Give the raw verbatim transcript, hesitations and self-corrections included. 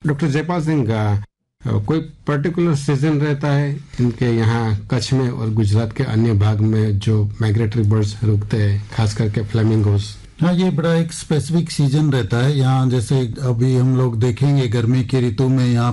Doctor Jaipal Singh का कोई particular season रहता है इनके यहाँ कच्छ में और गुजरात के अन्य भाग में जो माइग्रेटरी बर्ड्स रुकते हैं, खास करके फ्लेमिंगोस? हाँ, ये बड़ा एक स्पेसिफिक सीजन रहता है यहाँ। जैसे अभी हम लोग देखेंगे गर्मी की ऋतु में यहाँ